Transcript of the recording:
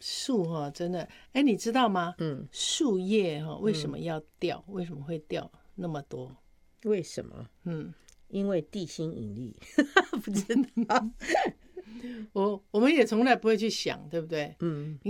树哈，真的，哎，你知道吗？树叶哈为什么要掉？为什么会掉那么多？ 为什么？因为地心引力，不知道。 我们也从来不会去想，对不对？你